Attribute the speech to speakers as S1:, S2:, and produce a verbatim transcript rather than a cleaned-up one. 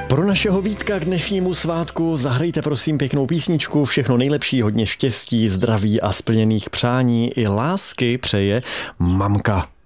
S1: Pro našeho Vítka k dnešnímu svátku zahrajte prosím pěknou písničku. Všechno nejlepší, hodně štěstí, zdraví a splněných přání i lásky přeje mamka.